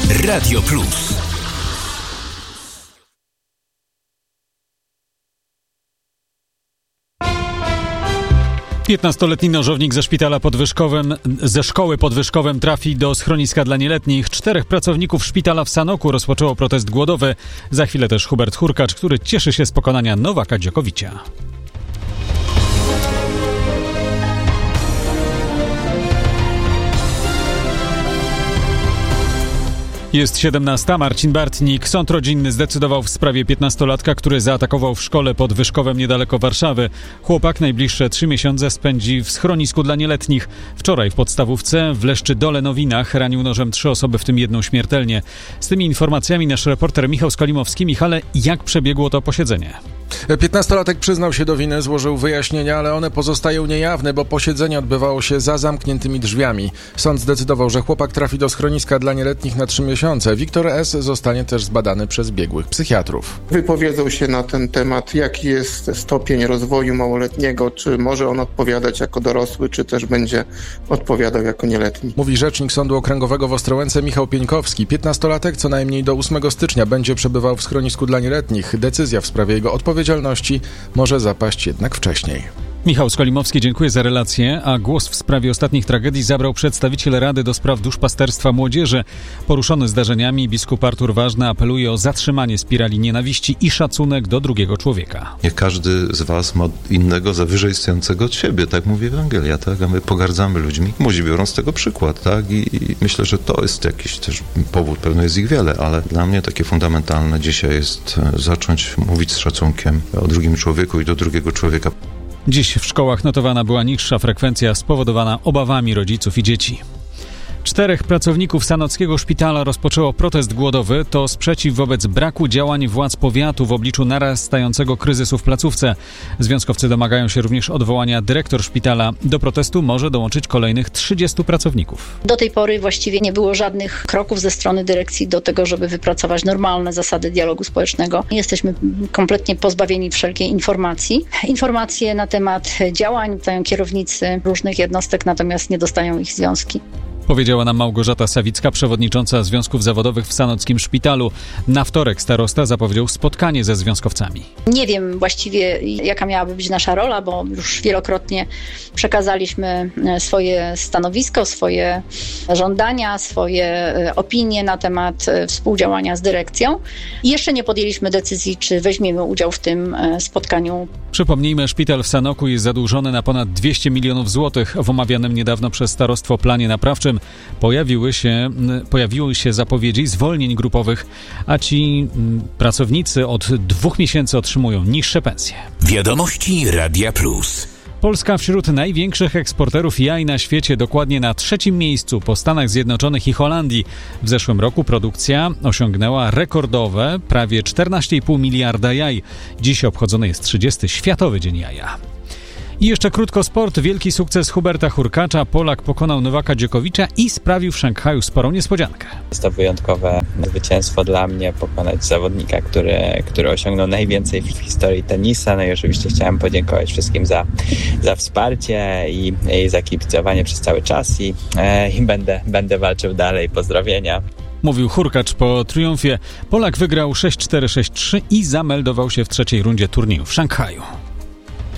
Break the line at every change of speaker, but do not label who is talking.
Radio Plus.
15-letni nożownik ze szkoły pod Wyszkowem trafi do schroniska dla nieletnich. 4 pracowników szpitala w Sanoku rozpoczęło protest głodowy. Za chwilę też Hubert Hurkacz, który cieszy się z pokonania Nowaka Djokovicia. Jest 17. Marcin Bartnik. Sąd rodzinny zdecydował w sprawie 15-latka, który zaatakował w szkole pod Wyszkowem niedaleko Warszawy. Chłopak najbliższe 3 miesiące spędzi w schronisku dla nieletnich. Wczoraj w podstawówce w Leszczy-Dole-Nowinach ranił nożem 3 osoby, w tym 1 śmiertelnie. Z tymi informacjami nasz reporter Michał Skolimowski. Michale, jak przebiegło to posiedzenie?
15-latek przyznał się do winy, złożył wyjaśnienia, ale one pozostają niejawne, bo posiedzenie odbywało się za zamkniętymi drzwiami. Sąd zdecydował, że chłopak trafi do schroniska dla nieletnich na 3 miesiące. Wiktor S. zostanie też zbadany przez biegłych psychiatrów.
Wypowiedzą się na ten temat, jaki jest stopień rozwoju małoletniego, czy może on odpowiadać jako dorosły, czy też będzie odpowiadał jako nieletni.
Mówi rzecznik Sądu Okręgowego w Ostrołęce Michał Pieńkowski. 15-latek co najmniej do 8 stycznia będzie przebywał w schronisku dla nieletnich. Decyzja w sprawie jego odpowiedzialności może zapaść jednak wcześniej.
Michał Skolimowski, dziękuję za relację, a głos w sprawie ostatnich tragedii zabrał przedstawiciel Rady do Spraw Duszpasterstwa Młodzieży. Poruszony zdarzeniami biskup Artur Ważny apeluje o zatrzymanie spirali nienawiści i szacunek do drugiego człowieka.
Niech każdy z was ma innego za wyżej stojącego od siebie, tak mówi Ewangelia, tak? A my pogardzamy ludźmi. Młodzi biorą z tego przykład, tak? I myślę, że to jest jakiś też powód, pewno jest ich wiele, ale dla mnie takie fundamentalne dzisiaj jest zacząć mówić z szacunkiem o drugim człowieku i do drugiego człowieka.
Dziś w szkołach notowana była niższa frekwencja spowodowana obawami rodziców i dzieci. 4 pracowników sanockiego szpitala rozpoczęło protest głodowy. To sprzeciw wobec braku działań władz powiatu w obliczu narastającego kryzysu w placówce. Związkowcy domagają się również odwołania dyrektor szpitala. Do protestu może dołączyć kolejnych 30 pracowników.
Do tej pory właściwie nie było żadnych kroków ze strony dyrekcji do tego, żeby wypracować normalne zasady dialogu społecznego. Jesteśmy kompletnie pozbawieni wszelkiej informacji. Informacje na temat działań dają kierownicy różnych jednostek, natomiast nie dostają ich związki.
Powiedziała nam Małgorzata Sawicka, przewodnicząca Związków Zawodowych w Sanockim Szpitalu. Na wtorek starosta zapowiedział spotkanie ze związkowcami.
Nie wiem właściwie, jaka miałaby być nasza rola, bo już wielokrotnie przekazaliśmy swoje stanowisko, swoje żądania, swoje opinie na temat współdziałania z dyrekcją. I jeszcze nie podjęliśmy decyzji, czy weźmiemy udział w tym spotkaniu.
Przypomnijmy, szpital w Sanoku jest zadłużony na ponad 200 milionów złotych. W omawianym niedawno przez starostwo planie naprawczym pojawiły się zapowiedzi zwolnień grupowych, a ci pracownicy od 2 miesięcy otrzymują niższe pensje.
Wiadomości Radia Plus.
Polska wśród największych eksporterów jaj na świecie, dokładnie na 3. miejscu po Stanach Zjednoczonych i Holandii. W zeszłym roku produkcja osiągnęła rekordowe prawie 14,5 miliarda jaj. Dziś obchodzony jest 30. Światowy Dzień Jaja. I jeszcze krótko sport. Wielki sukces Huberta Hurkacza. Polak pokonał Nowaka Djokovicia i sprawił w Szanghaju sporą niespodziankę.
Jest to wyjątkowe zwycięstwo dla mnie, pokonać zawodnika, który osiągnął najwięcej w historii tenisa. No i oczywiście chciałem podziękować wszystkim za wsparcie i za kibicowanie przez cały czas i będę walczył dalej. Pozdrowienia.
Mówił Hurkacz po triumfie. Polak wygrał 6-4, 6-3 i zameldował się w 3. rundzie turnieju w Szanghaju.